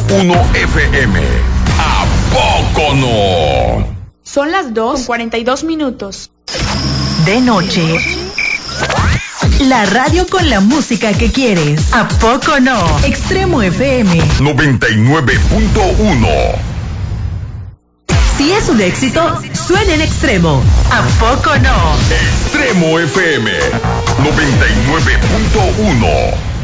FM. ¿A poco no? Son las 2:42. De noche. La radio con la música que quieres. ¿A poco no? Extremo FM 99.1. Si es un éxito, suena en Extremo. ¿A poco no? Extremo FM 99.1.